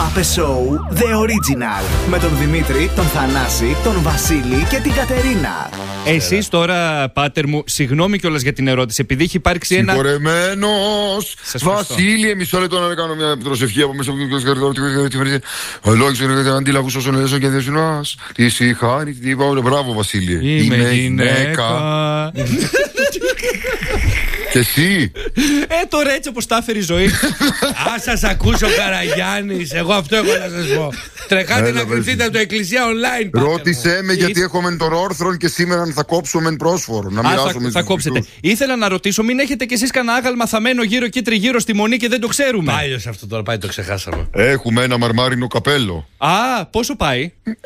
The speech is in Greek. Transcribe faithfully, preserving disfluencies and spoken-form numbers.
Μάπε Show The Original. Με τον Δημήτρη, τον Θανάση, τον Βασίλη και την Κατερίνα. Εσείς τώρα, πάτερ μου, συγγνώμη κιόλας για την ερώτηση, επειδή έχει υπάρξει ένα. Συγχωρεμένος Βασίλη, μισό λεπτό να κάνω μια προσευχή από μέσα από την καρδιά. Ολόγησε να αντιλαβούς όσων ελέσσον και δεσουνάς. Τι συγχάρη, τι είπα, μπράβο Βασίλη. Είμαι γυναίκα. Και εσύ. Ε, τώρα έτσι όπως τα έφερε η ζωή. Α, σας ακούσω Καραγιάννης. Εγώ αυτό έχω να σας πω. Τρεχάτε να κρυφτείτε από το Εκκλησία Online. Ρώτησέ με γιατί έχουμε τον όρθρον και σήμερα θα κόψουμε πρόσφορο. Να μοιράσουμε. Θα κόψετε. Ήθελα να ρωτήσω, μην έχετε κι εσείς κανένα άγαλμα θαμένο γύρω και τριγύρω στη Μονή και δεν το ξέρουμε. Πάει αυτό τώρα, πάει, το ξεχάσαμε. Έχουμε ένα μαρμάρινο καπέλο. Α, πόσο πάει?